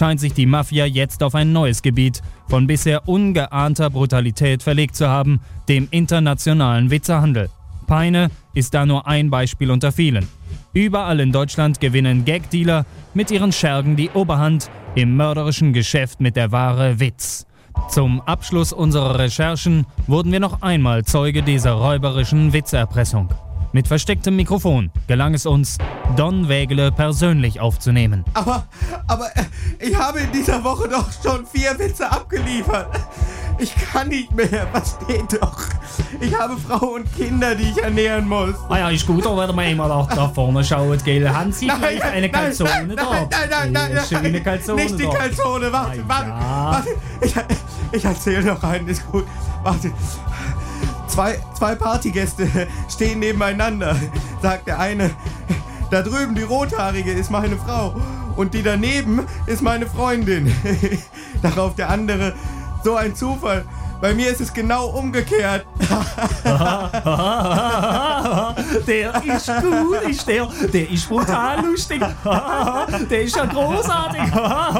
scheint sich die Mafia jetzt auf ein neues Gebiet von bisher ungeahnter Brutalität verlegt zu haben, dem internationalen Witzehandel. Peine ist da nur ein Beispiel unter vielen. Überall in Deutschland gewinnen Gagdealer mit ihren Schergen die Oberhand im mörderischen Geschäft mit der Ware Witz. Zum Abschluss unserer Recherchen wurden wir noch einmal Zeuge dieser räuberischen Witzerpressung. Mit verstecktem Mikrofon gelang es uns, Don Wägele persönlich aufzunehmen. Aber ich habe in dieser Woche doch schon 4 Witze abgeliefert. Ich kann nicht mehr, versteht doch. Ich habe Frau und Kinder, die ich ernähren muss. Ah ja, ist gut, aber wenn wir einmal da vorne schauen, gell? Haben Sie vielleicht eine Calzone da? Nein, schöne Calzone nicht die da. Calzone, warte. Ich erzähle noch einen, ist gut. Warte. Zwei Partygäste stehen nebeneinander. Sagt der eine, da drüben die Rothaarige ist meine Frau und die daneben ist meine Freundin. Darauf der andere, so ein Zufall. Bei mir ist es genau umgekehrt. Der ist gut, der ist brutal lustig. Der ist ja großartig.